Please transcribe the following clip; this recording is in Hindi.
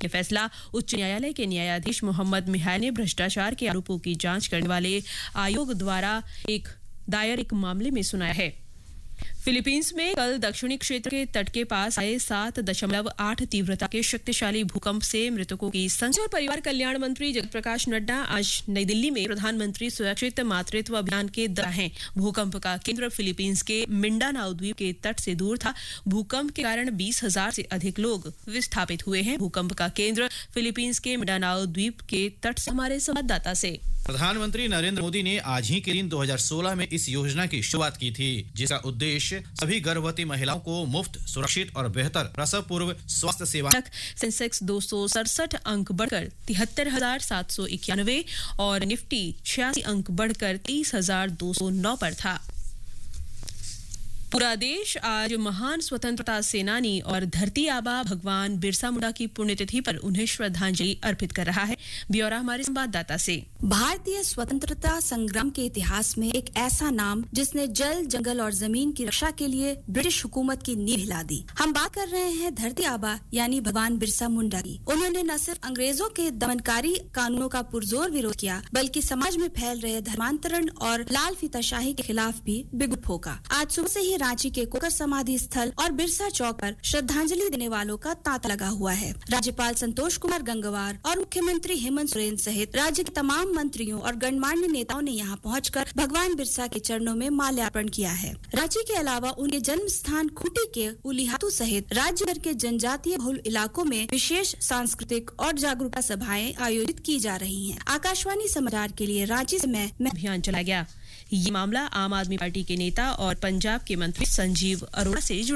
ये फैसला उच्च न्यायालय के न्यायाधीश मोहम्मद मिहाल ने भ्रष्टाचार के आरोपों की जांच करने वाले आयोग द्वारा दायर एक मामले में सुनाया है। फिलीपींस में कल दक्षिणी क्षेत्र के तट के पास आए 7.8 तीव्रता के शक्तिशाली भूकंप से मृतकों की संख्या। परिवार कल्याण मंत्री जगत प्रकाश नड्डा आज नई दिल्ली में प्रधानमंत्री सुरक्षित मातृत्व अभियान के दौरान हैं। भूकंप का केंद्र फिलीपींस के मिंडानाओ द्वीप के तट से दूर था। भूकंप के कारण 20,000 से अधिक लोग विस्थापित हुए हैं। भूकंप का केंद्र फिलीपींस के मिंडानाओ द्वीप के तट से। हमारे संवाददाता से प्रधानमंत्री नरेंद्र मोदी ने आज ही के दिन 2016 में इस योजना की शुरुआत की थी, जिसका उद्देश्य सभी गर्भवती महिलाओं को मुफ्त, सुरक्षित और बेहतर प्रसव पूर्व स्वास्थ्य सेवा। सेंसेक्स 267 अंक बढ़कर 73,791 और निफ्टी 86 अंक बढ़कर 30,209 पर था। पूरा देश आज महान स्वतंत्रता सेनानी और धरती आबा भगवान बिरसा मुंडा की पुण्यतिथि पर उन्हें श्रद्धांजलि अर्पित कर रहा है। ब्यौरा हमारे संवाददाता से। भारतीय स्वतंत्रता संग्राम के इतिहास में एक ऐसा नाम जिसने जल, जंगल और जमीन की रक्षा के लिए ब्रिटिश हुकूमत की नींव हिला दी। हम बात कर रहे हैं धरती आबा यानी भगवान बिरसा मुंडा की। उन्होंने न सिर्फ अंग्रेजों के दमनकारी कानूनों का पुरजोर विरोध किया, बल्कि समाज में फैल रहे धर्मांतरण और लाल फीताशाही के खिलाफ भी बिगुल फूंका। आज सुबह से ही रांची के कोकर समाधि स्थल और बिरसा चौक पर श्रद्धांजलि देने वालों का तांता लगा हुआ है। राज्यपाल संतोष कुमार गंगवार और मुख्यमंत्री हेमंत सोरेन सहित राज्य के तमाम मंत्रियों और गणमान्य नेताओं ने यहां पहुंचकर भगवान बिरसा के चरणों में माल्यार्पण किया है। रांची के अलावा उनके जन्म स्थान खूंटी के उलीहातू सहित राज्य भर के जनजातीय बहुल इलाकों में विशेष सांस्कृतिक और जागरूकता सभाएं आयोजित की जा रही हैं। आकाशवाणी समाचार के लिए रांची से मैं अभियान चलाया गया। ये मामला आम आदमी पार्टी के नेता और पंजाब के मंत्री संजीव अरोड़ा से जुड़ा